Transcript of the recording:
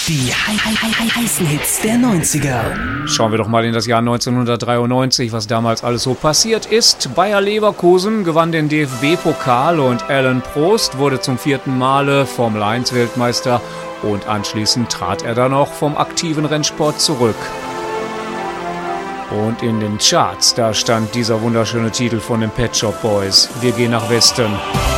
Die heißen Hits der 90er. Schauen wir doch mal in das Jahr 1993, was damals alles so passiert ist. Bayer Leverkusen gewann den DFB-Pokal und Alain Prost wurde zum 4. Male Formel-1-Weltmeister und anschließend trat er dann auch vom aktiven Rennsport zurück. Und in den Charts, da stand dieser wunderschöne Titel von den Pet Shop Boys. Wir gehen nach Westen.